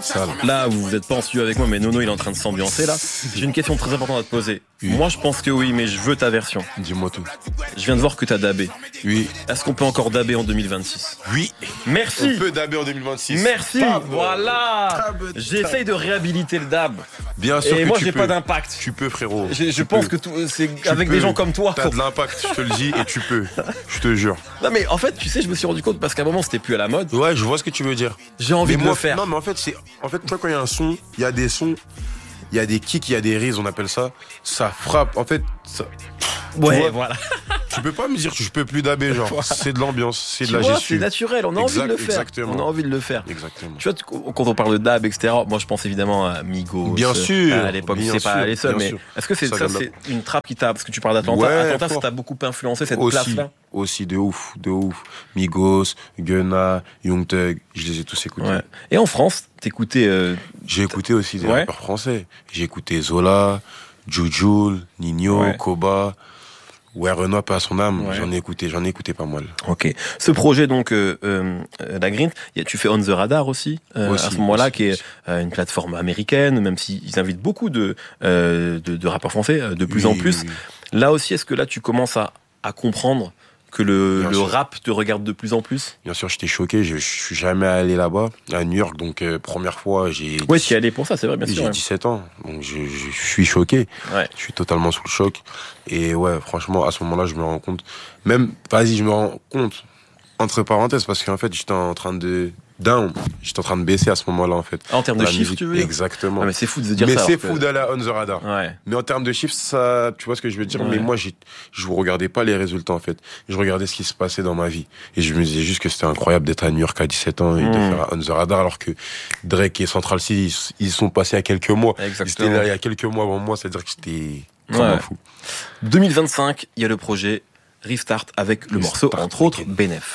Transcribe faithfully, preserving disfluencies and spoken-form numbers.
Sale. Là, vous n'êtes pas en studio avec moi, mais Nono, il est en train de s'ambiancer là. J'ai une question très importante à te poser. Oui. Moi, je pense que oui, mais je veux ta version. Dis-moi tout. Je viens de voir que t'as dabé. Oui. Est-ce qu'on peut encore dabber en deux mille vingt-six? Oui. Merci. On peut dabber en deux mille vingt-six. Merci. Tab. Voilà. Tab, tab. J'essaye de réhabiliter le dab. Bien sûr Et que moi, tu j'ai peux. pas d'impact. Tu peux, frérot. Je, je Tu pense peux. que tout, c'est Tu avec peux. des gens comme toi. T'as de l'impact, je te le dis, et tu peux. Je te jure. Non mais en fait, tu sais, je me suis rendu compte parce qu'à un moment, c'était plus à la mode. Ouais, je vois ce que tu veux dire. J'ai envie Mais de moi, le faire. Non, mais en fait, c'est. En fait, toi, quand il y a un son, il y a des sons, il y a des kicks, il y a des rises, on appelle ça. Ça frappe. En fait, ça. Ouais, vois, voilà. Tu peux pas me dire que je peux plus dabber, genre. Voilà. C'est de l'ambiance, c'est Tu de la vois, gestion. c'est naturel. On a Exact- envie de le faire. exactement. On a envie de le faire. Exactement. Tu vois, tu- quand on parle de dab, et cetera. Moi, je pense évidemment à Migos. Bien sûr, À l'époque, bien c'est pas sûr, les seuls, bien mais sûr. est-ce que c'est Ça ça, vient de c'est une trappe qui t'a, parce que tu parles d'Atlanta. Ouais, Atlanta, ça fort. t'a beaucoup influencé cette Aussi, place-là. aussi de ouf, de ouf. Migos, Gunna, Young Thug, je les ai tous écoutés. Ouais. Et en France, t'écoutais. Euh, J'ai écouté aussi des Ouais. rappeurs français. J'ai écouté Zola, Jujul, Nino, Ouais. Koba. Ouais, Renoir, pas à son âme. Ouais. J'en ai écouté, j'en ai écouté pas mal. Ok. Ce projet donc, euh, euh, la Grint, y a- tu fais On the Radar aussi, euh, Aussi, à ce moment-là, aussi, qui est aussi. euh, une plateforme américaine, même s'ils invitent beaucoup de, euh, de, de rappeurs français, euh, de plus Oui, en plus. oui, Là aussi, est-ce que là, tu commences à, à comprendre que le, Bien le sûr. rap te regarde de plus en plus? Bien sûr, j'étais choqué. Je, je suis jamais allé là-bas, à New York. Donc, euh, première fois, j'ai. Ouais, tu y allé pour ça, c'est vrai, bien sûr. J'ai ouais. dix-sept ans. Donc, je, je, je suis choqué. Ouais. Je suis totalement sous le choc. Et ouais, franchement, à ce moment-là, je me rends compte. Même, vas-y, je me rends compte. Entre parenthèses, parce qu'en fait, j'étais en train de. Down. J'étais en train de baisser à ce moment-là, en fait. Ah, en termes de La chiffres, musique. tu veux dire? Exactement. Ah, mais c'est fou de se dire Mais ça. c'est alors que- fou d'aller à On the Radar. Ouais. Mais en termes de chiffres, ça, tu vois ce que je veux dire. Ouais. Mais moi, j'ai, je ne regardais pas les résultats, en fait. Je regardais ce qui se passait dans ma vie. Et je me disais juste que c'était incroyable d'être à New York à dix-sept ans et de Mm. faire On the Radar, alors que Drake et Central C, ils, ils sont passés à quelques mois. Ils étaient Exactement. là il y a quelques mois avant moi, c'est-à-dire que j'étais comme Ouais. un fou. deux mille vingt-cinq, il y a le projet Restart avec le morceau, Restart entre autres, Again. Benef.